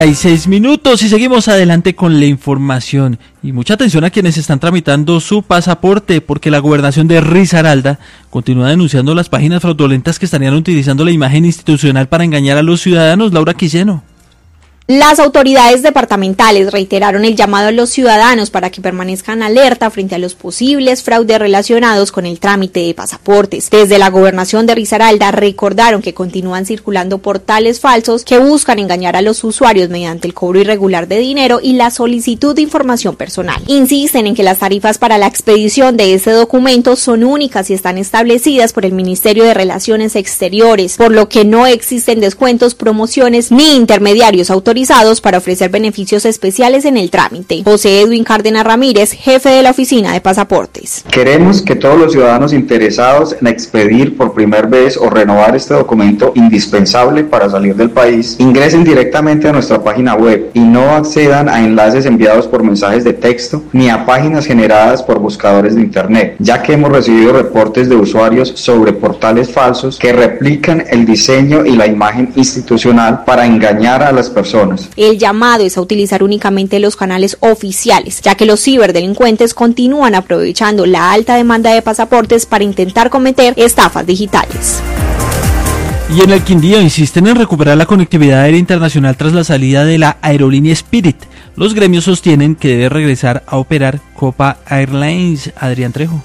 Hay 6 minutos y seguimos adelante con la información. Y mucha atención a quienes están tramitando su pasaporte, porque la gobernación de Risaralda continúa denunciando las páginas fraudulentas que estarían utilizando la imagen institucional para engañar a los ciudadanos. Laura Quilleno. Las autoridades departamentales reiteraron el llamado a los ciudadanos para que permanezcan alerta frente a los posibles fraudes relacionados con el trámite de pasaportes. Desde la gobernación de Risaralda recordaron que continúan circulando portales falsos que buscan engañar a los usuarios mediante el cobro irregular de dinero y la solicitud de información personal. Insisten en que las tarifas para la expedición de este documento son únicas y están establecidas por el Ministerio de Relaciones Exteriores, por lo que no existen descuentos, promociones ni intermediarios autorizados para ofrecer beneficios especiales en el trámite. José Edwin Cárdenas Ramírez, jefe de la oficina de pasaportes. Queremos que todos los ciudadanos interesados en expedir por primera vez o renovar este documento indispensable para salir del país, ingresen directamente a nuestra página web y no accedan a enlaces enviados por mensajes de texto ni a páginas generadas por buscadores de internet, ya que hemos recibido reportes de usuarios sobre portales falsos que replican el diseño y la imagen institucional para engañar a las personas. El llamado es a utilizar únicamente los canales oficiales, ya que los ciberdelincuentes continúan aprovechando la alta demanda de pasaportes para intentar cometer estafas digitales. Y en el Quindío insisten en recuperar la conectividad aérea internacional tras la salida de la aerolínea Spirit. Los gremios sostienen que debe regresar a operar Copa Airlines. Adrián Trejo.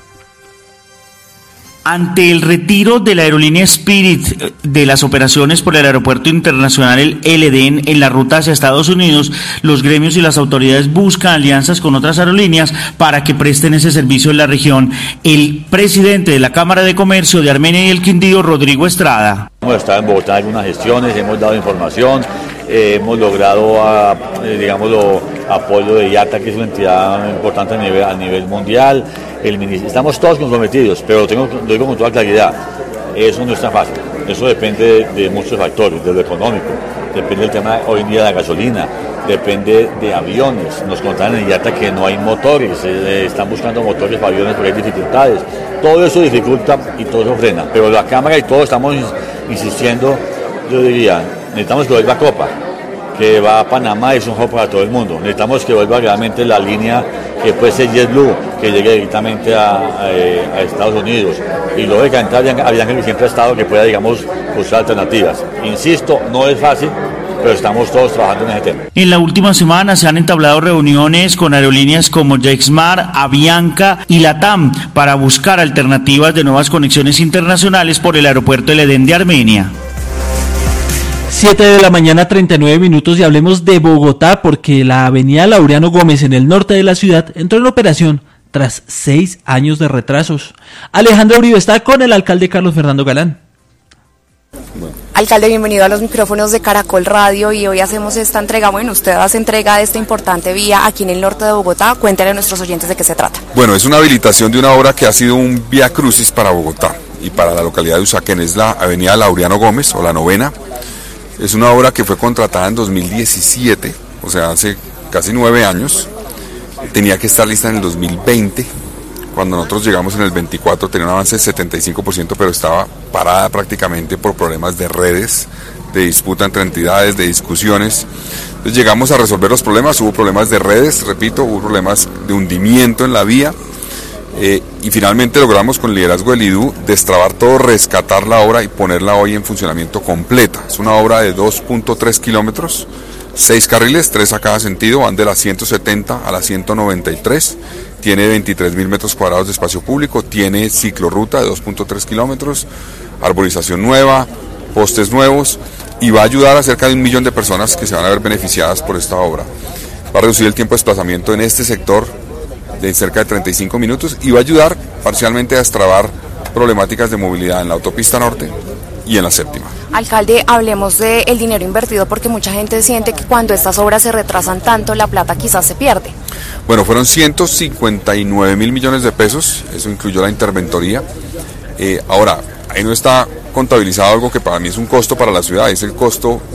Ante el retiro de la aerolínea Spirit de las operaciones por el aeropuerto internacional El Edén en la ruta hacia Estados Unidos, los gremios y las autoridades buscan alianzas con otras aerolíneas para que presten ese servicio en la región. El presidente de la Cámara de Comercio de Armenia y el Quindío, Rodrigo Estrada. Hemos estado en Bogotá en algunas gestiones, hemos dado información, hemos logrado, apoyo de IATA, que es una entidad importante a nivel mundial. Estamos todos comprometidos, pero lo digo con toda claridad, eso no es tan fácil, eso depende de muchos factores, de lo económico, depende del tema hoy en día de la gasolina, depende de aviones, nos contaron en IATA que no hay motores, están buscando motores para aviones porque hay dificultades, todo eso dificulta y todo eso frena, pero la Cámara y todos estamos insistiendo, yo diría, necesitamos que vuelva a Copa, que va a Panamá, es un juego para todo el mundo. Necesitamos que vuelva realmente la línea que puede ser JetBlue, que llegue directamente a Estados Unidos. Y lógicamente Avianca que siempre ha estado, que pueda, digamos, buscar alternativas. Insisto, no es fácil, pero estamos todos trabajando en ese tema. En la última semana se han entablado reuniones con aerolíneas como Jetsmar, Avianca y LATAM para buscar alternativas de nuevas conexiones internacionales por el aeropuerto El Edén de Armenia. 7 de la mañana, 39 minutos, y hablemos de Bogotá, porque la avenida Laureano Gómez en el norte de la ciudad entró en operación tras 6 años de retrasos. Alejandro Uribe está con el alcalde Carlos Fernando Galán. Alcalde, bienvenido a los micrófonos de Caracol Radio y hoy hacemos esta entrega. Bueno, usted hace entrega de esta importante vía aquí en el norte de Bogotá. Cuéntenle a nuestros oyentes de qué se trata. Bueno, es una habilitación de una obra que ha sido un vía crucis para Bogotá y para la localidad de Usaquén. Es la avenida Laureano Gómez o la novena. Es una obra que fue contratada en 2017, o sea, hace casi 9 años. Tenía que estar lista en el 2020. Cuando nosotros llegamos en el 24 tenía un avance del 75%, pero estaba parada prácticamente por problemas de redes, de disputa entre entidades, de discusiones. Entonces llegamos a resolver los problemas, hubo problemas de redes, repito, hubo problemas de hundimiento en la vía. Y finalmente logramos con el liderazgo del IDU destrabar todo, rescatar la obra y ponerla hoy en funcionamiento completa. Es una obra de 2.3 kilómetros, 6 carriles, 3 a cada sentido, van de la 170 a la 193, tiene 23.000 metros cuadrados de espacio público, tiene ciclorruta de 2.3 kilómetros, arborización nueva, postes nuevos y va a ayudar a cerca de 1 millón de personas que se van a ver beneficiadas por esta obra. Va a reducir el tiempo de desplazamiento en este sector de cerca de 35 minutos y va a ayudar parcialmente a destrabar problemáticas de movilidad en la autopista norte y en la séptima. Alcalde, hablemos del dinero invertido porque mucha gente siente que cuando estas obras se retrasan tanto, la plata quizás se pierde. Bueno, fueron 159.000 millones de pesos, eso incluyó la interventoría. Ahora, ahí no está contabilizado algo que para mí es un costo para la ciudad, es el costo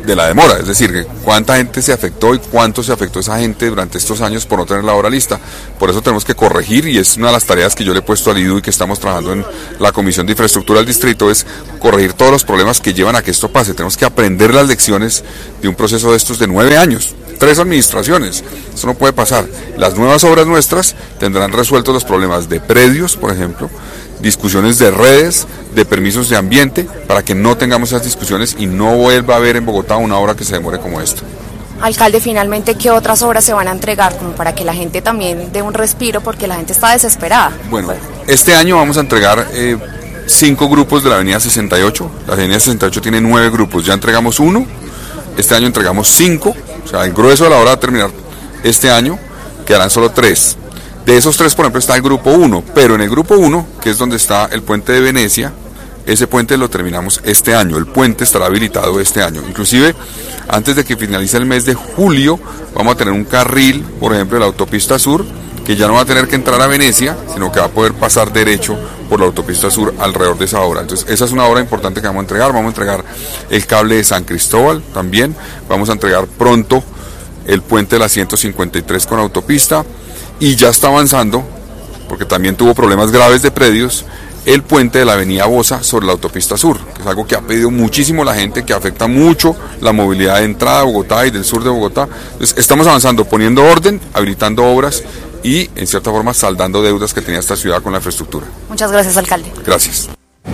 de la demora, es decir, cuánta gente se afectó y cuánto se afectó esa gente durante estos años por no tener la obra lista. Por eso tenemos que corregir, y es una de las tareas que yo le he puesto al IDU y que estamos trabajando en la Comisión de Infraestructura del Distrito, es corregir todos los problemas que llevan a que esto pase. Tenemos que aprender las lecciones de un proceso de estos de 9 años, 3 administraciones, eso no puede pasar. Las nuevas obras nuestras tendrán resueltos los problemas de predios, por ejemplo, discusiones de redes, de permisos de ambiente, para que no tengamos esas discusiones y no vuelva a haber en Bogotá una obra que se demore como esta. Alcalde, finalmente, ¿qué otras obras se van a entregar como para que la gente también dé un respiro, porque la gente está desesperada? Bueno, este año vamos a entregar 5 grupos de la avenida 68, la avenida 68 tiene 9 grupos, ya entregamos 1, este año entregamos 5, o sea, el grueso de la obra va a terminar este año, quedarán solo 3. De esos 3, por ejemplo, está el grupo 1, pero en el grupo 1, que es donde está el puente de Venecia, ese puente lo terminamos este año, el puente estará habilitado este año. Inclusive, antes de que finalice el mes de julio, vamos a tener un carril, por ejemplo, de la autopista sur, que ya no va a tener que entrar a Venecia, sino que va a poder pasar derecho por la autopista sur alrededor de esa obra. Entonces, esa es una obra importante que vamos a entregar. Vamos a entregar el cable de San Cristóbal también, vamos a entregar pronto el puente de la 153 con autopista, y ya está avanzando, porque también tuvo problemas graves de predios, el puente de la avenida Bosa sobre la autopista sur, que es algo que ha pedido muchísimo la gente, que afecta mucho la movilidad de entrada a Bogotá y del sur de Bogotá. Entonces, estamos avanzando, poniendo orden, habilitando obras y, en cierta forma, saldando deudas que tenía esta ciudad con la infraestructura. Muchas gracias, alcalde. Gracias.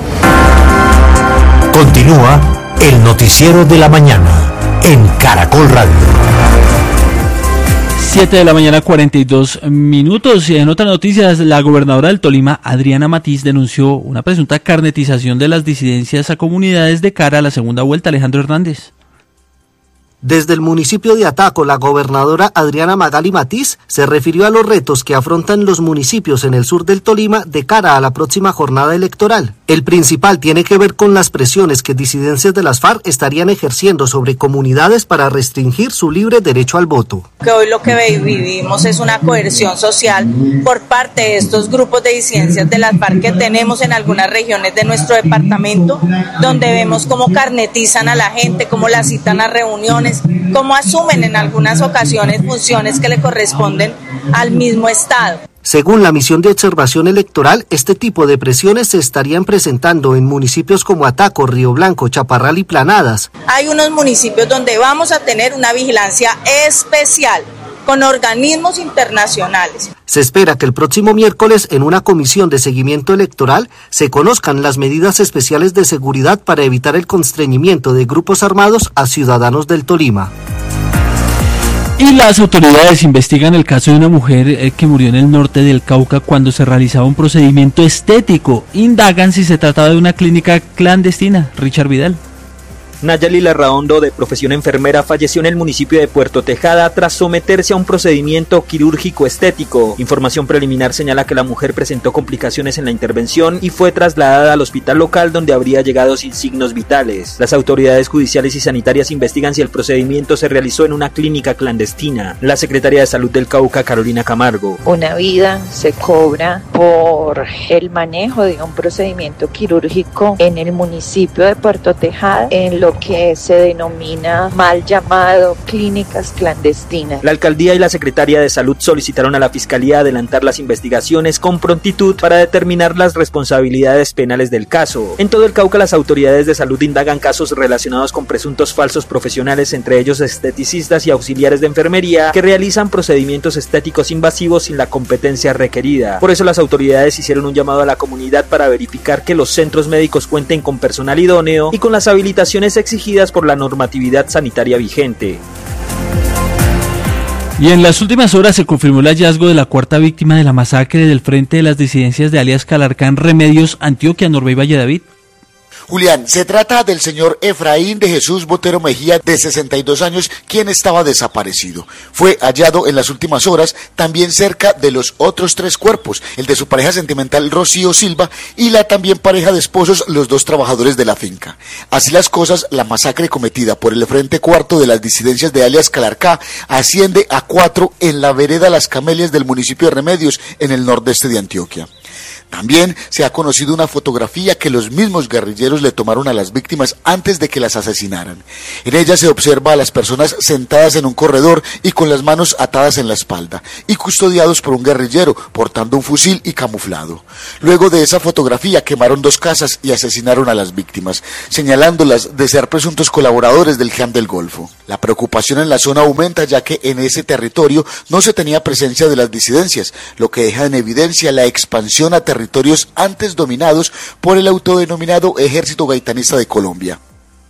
Continúa el noticiero de la mañana en Caracol Radio. 7 de la mañana, 42 minutos. Y en otras noticias, la gobernadora del Tolima, Adriana Matiz, denunció una presunta carnetización de las disidencias a comunidades de cara a la segunda vuelta. Alejandro Hernández. Desde el municipio de Ataco, la gobernadora Adriana Magali Matiz se refirió a los retos que afrontan los municipios en el sur del Tolima de cara a la próxima jornada electoral. El principal tiene que ver con las presiones que disidencias de las FARC estarían ejerciendo sobre comunidades para restringir su libre derecho al voto. Que hoy lo que vivimos es una coerción social por parte de estos grupos de disidencias de las FARC que tenemos en algunas regiones de nuestro departamento, donde vemos cómo carnetizan a la gente, cómo la citan a reuniones, cómo asumen en algunas ocasiones funciones que le corresponden al mismo Estado. Según la misión de observación electoral, este tipo de presiones se estarían presentando en municipios como Ataco, Río Blanco, Chaparral y Planadas. Hay unos municipios donde vamos a tener una vigilancia especial con organismos internacionales. Se espera que el próximo miércoles, en una comisión de seguimiento electoral, se conozcan las medidas especiales de seguridad para evitar el constreñimiento de grupos armados a ciudadanos del Tolima. Y las autoridades investigan el caso de una mujer que murió en el norte del Cauca cuando se realizaba un procedimiento estético. Indagan si se trataba de una clínica clandestina. Richard Vidal. Nayeli Larraondo, de profesión enfermera, falleció en el municipio de Puerto Tejada tras someterse a un procedimiento quirúrgico estético. Información preliminar señala que la mujer presentó complicaciones en la intervención y fue trasladada al hospital local, donde habría llegado sin signos vitales. Las autoridades judiciales y sanitarias investigan si el procedimiento se realizó en una clínica clandestina. La secretaria de Salud del Cauca, Carolina Camargo. Una vida se cobra por el manejo de un procedimiento quirúrgico en el municipio de Puerto Tejada, en lo que se denomina mal llamado clínicas clandestinas. La alcaldía y la Secretaría de Salud solicitaron a la Fiscalía adelantar las investigaciones con prontitud para determinar las responsabilidades penales del caso. En todo el Cauca, las autoridades de salud indagan casos relacionados con presuntos falsos profesionales, entre ellos esteticistas y auxiliares de enfermería, que realizan procedimientos estéticos invasivos sin la competencia requerida. Por eso las autoridades hicieron un llamado a la comunidad para verificar que los centros médicos cuenten con personal idóneo y con las habilitaciones exigidas por la normatividad sanitaria vigente. Y en las últimas horas se confirmó el hallazgo de la cuarta víctima de la masacre del Frente de las Disidencias de alias Calarcá en Remedios, Antioquia, Norbey Valle David. Julián, se trata del señor Efraín de Jesús Botero Mejía, de 62 años, quien estaba desaparecido. Fue hallado en las últimas horas, también cerca de los otros 3 cuerpos, el de su pareja sentimental Rocío Silva y la también pareja de esposos, los 2 trabajadores de la finca. Así las cosas, la masacre cometida por el Frente Cuarto de las Disidencias de alias Calarcá asciende a 4 en la vereda Las Camelias del municipio de Remedios, en el nordeste de Antioquia. También se ha conocido una fotografía que los mismos guerrilleros le tomaron a las víctimas antes de que las asesinaran. En ella se observa a las personas sentadas en un corredor y con las manos atadas en la espalda y custodiados por un guerrillero portando un fusil y camuflado. Luego de esa fotografía quemaron 2 casas y asesinaron a las víctimas, señalándolas de ser presuntos colaboradores del Clan del Golfo. La preocupación en la zona aumenta ya que en ese territorio no se tenía presencia de las disidencias, lo que deja en evidencia la expansión a territorios antes dominados por el autodenominado Ejército Gaitanista de Colombia.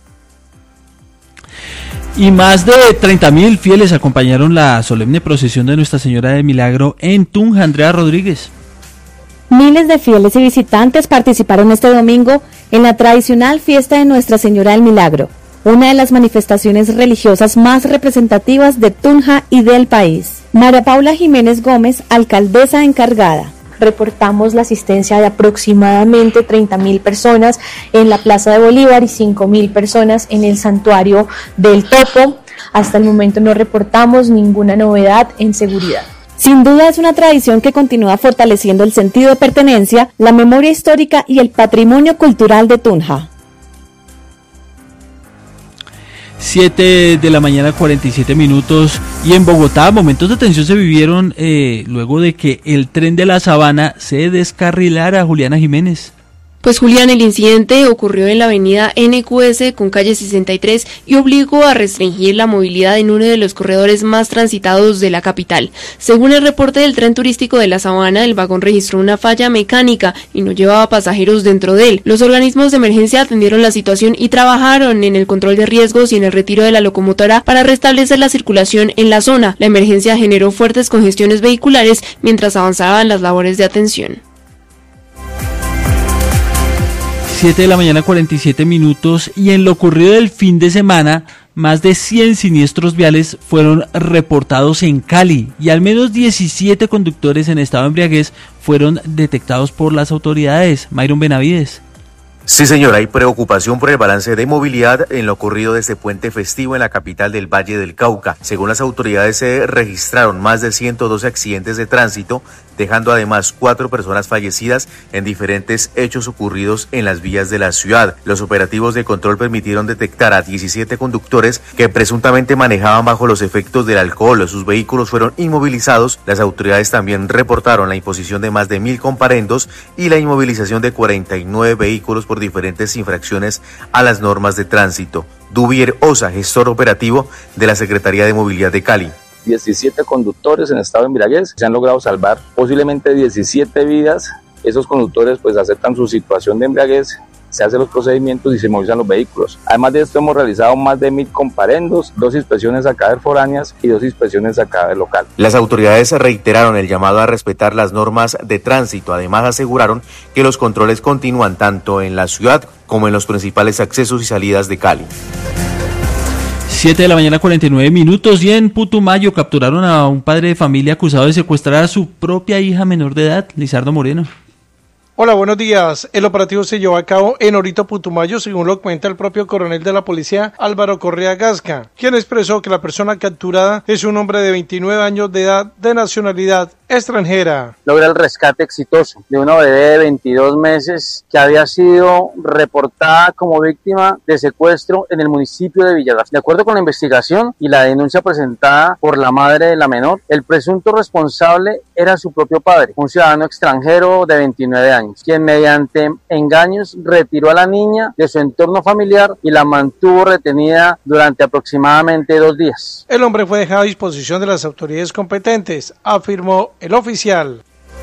Y más de 30.000 fieles acompañaron la solemne procesión de Nuestra Señora del Milagro en Tunja. Andrea Rodríguez. Miles de fieles y visitantes participaron este domingo en la tradicional fiesta de Nuestra Señora del Milagro, una de las manifestaciones religiosas más representativas de Tunja y del país. María Paula Jiménez Gómez, alcaldesa encargada. Reportamos la asistencia de aproximadamente 30.000 personas en la Plaza de Bolívar y 5.000 personas en el Santuario del Topo. Hasta el momento no reportamos ninguna novedad en seguridad. Sin duda es una tradición que continúa fortaleciendo el sentido de pertenencia, la memoria histórica y el patrimonio cultural de Tunja. 7 de la mañana, 47 minutos, y en Bogotá momentos de tensión se vivieron luego de que el tren de la Sabana se descarrilara. Juliana Jiménez. Pues Julián, el incidente ocurrió en la avenida NQS con calle 63 y obligó a restringir la movilidad en uno de los corredores más transitados de la capital. Según el reporte del tren turístico de la Sabana, el vagón registró una falla mecánica y no llevaba pasajeros dentro de él. Los organismos de emergencia atendieron la situación y trabajaron en el control de riesgos y en el retiro de la locomotora para restablecer la circulación en la zona. La emergencia generó fuertes congestiones vehiculares mientras avanzaban las labores de atención. 7 de la mañana, 47 minutos, y en lo ocurrido del fin de semana, más de 100 siniestros viales fueron reportados en Cali y al menos 17 conductores en estado de embriaguez fueron detectados por las autoridades. Mayron Benavides. Sí, señora, hay preocupación por el balance de movilidad en lo ocurrido de este puente festivo en la capital del Valle del Cauca. Según las autoridades, se registraron más de 112 accidentes de tránsito, dejando además 4 personas fallecidas en diferentes hechos ocurridos en las vías de la ciudad. Los operativos de control permitieron detectar a 17 conductores que presuntamente manejaban bajo los efectos del alcohol. Sus vehículos fueron inmovilizados. Las autoridades también reportaron la imposición de más de 1.000 comparendos y la inmovilización de 49 vehículos por diferentes infracciones a las normas de tránsito. Duvier Osa, gestor operativo de la Secretaría de Movilidad de Cali. 17 conductores en estado de embriaguez, se han logrado salvar posiblemente 17 vidas. Esos conductores pues aceptan su situación de embriaguez, se hacen los procedimientos y se movilizan los vehículos. Además de esto hemos realizado más de 1.000 comparendos, 2 inspecciones a cadáver foráneas y 2 inspecciones a cadáver local. Las autoridades reiteraron el llamado a respetar las normas de tránsito. Además aseguraron que los controles continúan tanto en la ciudad como en los principales accesos y salidas de Cali. 7 de la mañana, 49 minutos, y en Putumayo capturaron a un padre de familia acusado de secuestrar a su propia hija menor de edad. Lizardo Moreno. Hola, buenos días. El operativo se llevó a cabo en Orito, Putumayo, según lo cuenta el propio coronel de la policía, Álvaro Correa Gasca, quien expresó que la persona capturada es un hombre de 29 años de edad de nacionalidad extranjera. Logra el rescate exitoso de una bebé de 22 meses que había sido reportada como víctima de secuestro en el municipio de Villarrafía. De acuerdo con la investigación y la denuncia presentada por la madre de la menor, el presunto responsable era su propio padre, un ciudadano extranjero de 29 años, quien mediante engaños retiró a la niña de su entorno familiar y la mantuvo retenida durante aproximadamente 2 días. El hombre fue dejado a disposición de las autoridades competentes, afirmó el oficial.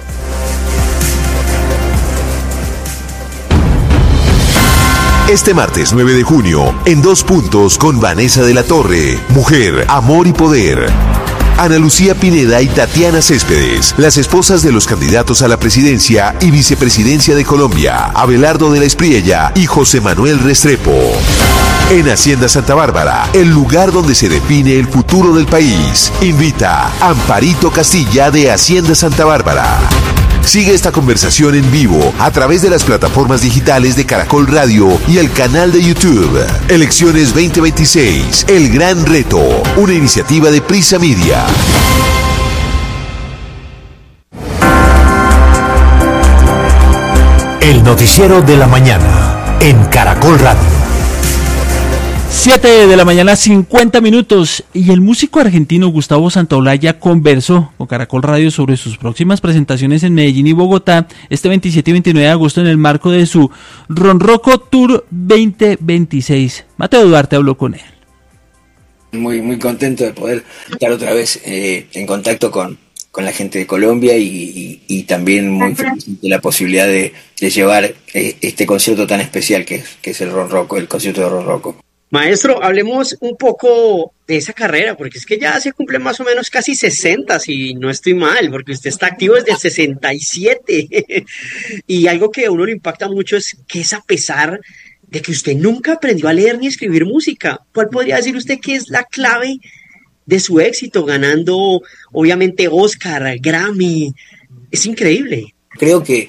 Este martes 9 de junio, en 2 puntos con Vanessa de la Torre, Mujer, Amor y Poder. Ana Lucía Pineda y Tatiana Céspedes, las esposas de los candidatos a la presidencia y vicepresidencia de Colombia, Abelardo de la Espriella y José Manuel Restrepo. En Hacienda Santa Bárbara, el lugar donde se define el futuro del país. Invita Amparito Castilla de Hacienda Santa Bárbara. Sigue esta conversación en vivo a través de las plataformas digitales de Caracol Radio y el canal de YouTube. Elecciones 2026, el gran reto, una iniciativa de Prisa Media. noticiero de la mañana en Caracol Radio. 7 de la mañana, 50 minutos, y el músico argentino Gustavo Santaolalla conversó con Caracol Radio sobre sus próximas presentaciones en Medellín y Bogotá este 27 y 29 de agosto en el marco de su Ronroco Tour 2026. Mateo Duarte habló con él. Muy contento de poder estar otra vez en contacto con la gente de Colombia y también muy feliz de la posibilidad de llevar este concierto tan especial que es el Ronroco, el concierto de Ronroco. Maestro, hablemos un poco de esa carrera, porque es que ya se cumple más o menos casi 60, si no estoy mal, porque usted está activo desde el 67. Y algo que a uno le impacta mucho es que es a pesar de que usted nunca aprendió a leer ni escribir música. ¿Cuál podría decir usted que es la clave de su éxito, ganando obviamente Oscar, Grammy? Es increíble. Creo que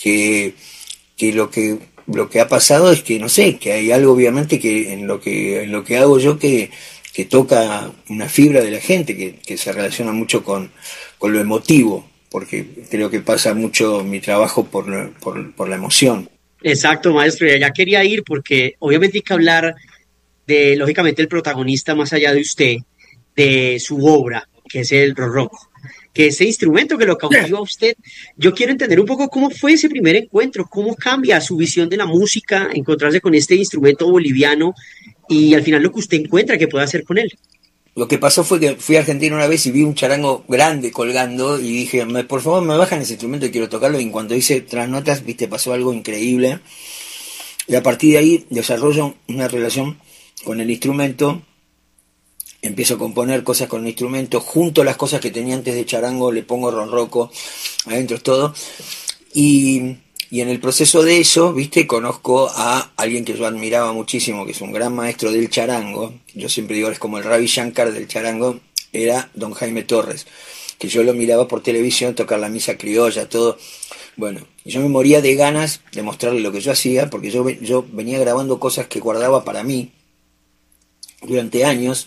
lo que ha pasado es que, no sé, que hay algo obviamente que en lo que hago yo que toca una fibra de la gente, que se relaciona mucho con lo emotivo, porque creo que pasa mucho mi trabajo por la emoción. Exacto, maestro, y allá quería ir porque obviamente hay que hablar de, lógicamente, el protagonista más allá de usted, de su obra, que es el Ronroco, que ese instrumento que lo cautiva a usted. Yo quiero entender un poco cómo fue ese primer encuentro, cómo cambia su visión de la música, encontrarse con este instrumento boliviano y al final lo que usted encuentra que puede hacer con él. Lo que pasó fue que fui a Argentina una vez y vi un charango grande colgando y dije, por favor me bajan ese instrumento y quiero tocarlo, y en cuanto hice trasnotas, pasó algo increíble, y a partir de ahí desarrollo una relación con el instrumento. Empiezo a componer cosas con el instrumento, junto las cosas que tenía antes de charango, le pongo ronroco, adentro es todo. Y en el proceso de eso, conozco a alguien que yo admiraba muchísimo, que es un gran maestro del charango. Yo siempre digo, es como el Ravi Shankar del charango, era don Jaime Torres, que yo lo miraba por televisión tocar la misa criolla, todo. Bueno, yo me moría de ganas de mostrarle lo que yo hacía, porque yo venía grabando cosas que guardaba para mí durante años.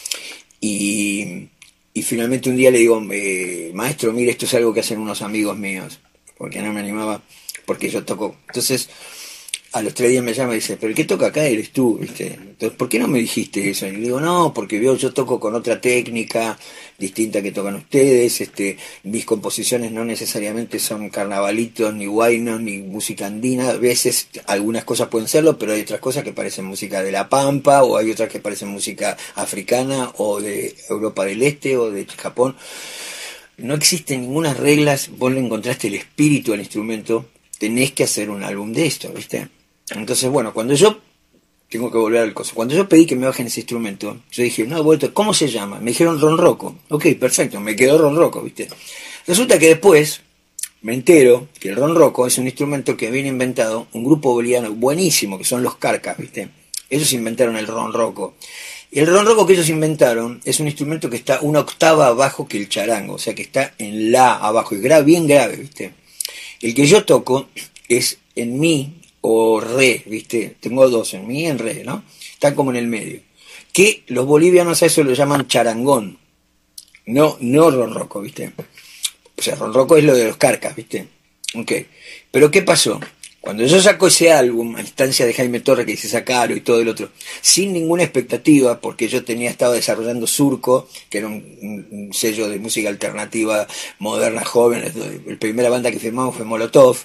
Y finalmente un día le digo, maestro, mire, esto es algo que hacen unos amigos míos, porque no me animaba, porque yo toco. Entonces, a los 3 días me llama y dice, pero el que toca acá eres tú, Entonces, ¿por qué no me dijiste eso? Y le digo, no, porque yo toco con otra técnica distinta que tocan ustedes, mis composiciones no necesariamente son carnavalitos, ni guainos, ni música andina. A veces algunas cosas pueden serlo, pero hay otras cosas que parecen música de La Pampa, o hay otras que parecen música africana, o de Europa del Este, o de Japón. No existen ninguna reglas, vos le encontraste el espíritu al instrumento, tenés que hacer un álbum de esto, Entonces, bueno, cuando yo tengo que volver al coso, cuando yo pedí que me bajen ese instrumento, yo dije, no, ¿cómo se llama? Me dijeron Ronroco. Ok, perfecto, me quedó Ronroco, Resulta que después me entero que el Ronroco es un instrumento que viene inventado un grupo boliviano buenísimo, que son los Carcas, Ellos inventaron el Ronroco. Y el Ronroco que ellos inventaron es un instrumento que está una octava abajo que el charango, o sea que está en la abajo, y bien grave, El que yo toco es en mi o re, tengo dos, en mi y en re, ¿no? Están como en el medio. Que los bolivianos a eso lo llaman charangón, no Ronroco, O sea, Ronroco es lo de los Carcas, Ok. Pero ¿qué pasó? Cuando yo saco ese álbum, a instancia de Jaime Torres, que dice sacarlo y todo el otro, sin ninguna expectativa, porque yo estaba desarrollando Surco, que era un sello de música alternativa, moderna, joven. La primera banda que firmamos fue Molotov,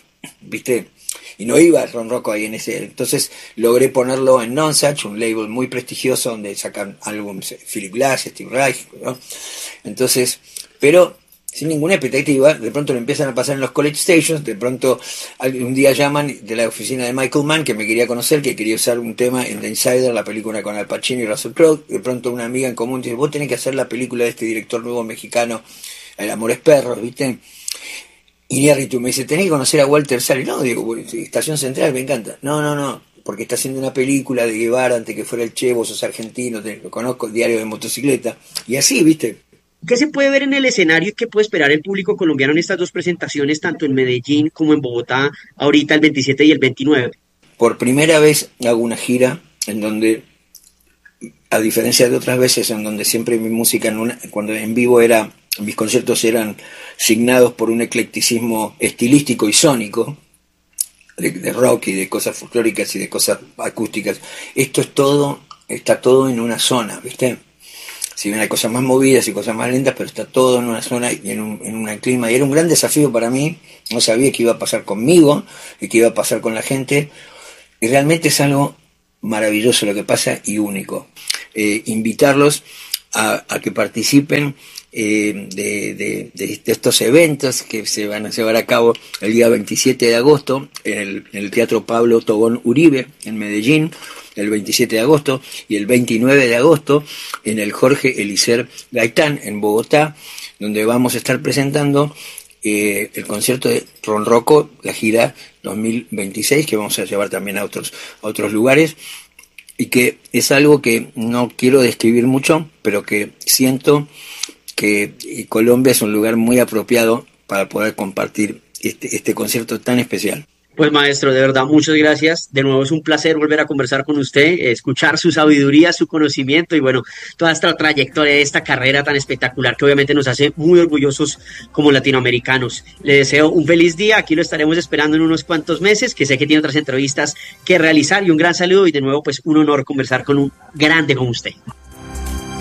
y no iba el Ronroco ahí en ese. Entonces logré ponerlo en Nonsuch, un label muy prestigioso donde sacan álbumes Philip Glass, Steve Reich, ¿no? Entonces, pero sin ninguna expectativa, de pronto lo empiezan a pasar en los college stations, de pronto un día llaman de la oficina de Michael Mann, que me quería conocer, que quería usar un tema en The Insider, la película con Al Pacino y Russell Crowe. De pronto una amiga en común dice, vos tenés que hacer la película de este director nuevo mexicano, El amor es perro, Y Iñárritu me dice, tenés que conocer a Walter Sally. No, digo, Estación Central, me encanta. No, porque está haciendo una película de Guevara antes que fuera el Che, vos sos argentino, lo conozco, el diario de motocicleta. Y así, ¿Qué se puede ver en el escenario y qué puede esperar el público colombiano en estas dos presentaciones, tanto en Medellín como en Bogotá, ahorita el 27 y el 29? Por primera vez hago una gira en donde, a diferencia de otras veces, en donde siempre mi música, cuando en vivo mis conciertos eran signados por un eclecticismo estilístico y sónico, de rock y de cosas folclóricas y de cosas acústicas. Esto es todo, está todo en una zona, ¿viste? Si bien hay cosas más movidas y cosas más lentas, pero está todo en una zona y en un clima. Y era un gran desafío para mí. No sabía qué iba a pasar conmigo y qué iba a pasar con la gente. Y realmente es algo maravilloso lo que pasa y único. Invitarlos a que participen de estos eventos que se van a llevar a cabo el día 27 de agosto en el Teatro Pablo Tobón Uribe en Medellín, el 27 de agosto, y el 29 de agosto en el Jorge Eliezer Gaitán en Bogotá, donde vamos a estar presentando el concierto de Ronroco, la gira 2026, que vamos a llevar también a otros lugares, y que es algo que no quiero describir mucho, pero que siento que Colombia es un lugar muy apropiado para poder compartir este concierto tan especial. Pues maestro, de verdad, muchas gracias. De nuevo es un placer volver a conversar con usted, escuchar su sabiduría, su conocimiento y bueno, toda esta trayectoria de esta carrera tan espectacular que obviamente nos hace muy orgullosos como latinoamericanos. Le deseo un feliz día, aquí lo estaremos esperando en unos cuantos meses, que sé que tiene otras entrevistas que realizar y un gran saludo y de nuevo pues un honor conversar con un grande como usted.